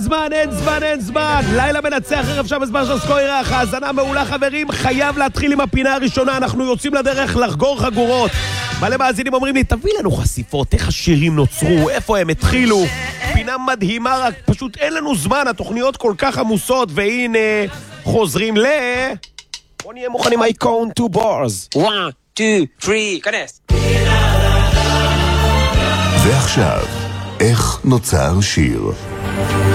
אין זמן. לילה מנצח ערב שם בזמן של סקוירח. האזנה מעולה חברים, חייב להתחיל עם הפינה הראשונה. אנחנו יוצאים לדרך לחגור חגורות. מלא מאזינים אומרים לי, תביא לנו חשיפות, איך השירים נוצרו, איפה הם התחילו. פינה מדהימה, רק פשוט אין לנו זמן, התוכניות כל כך עמוסות. והנה חוזרים בוא נהיה מוכנים, I count to bars. 1, 2, 3, כנס. ועכשיו, איך נוצר שיר?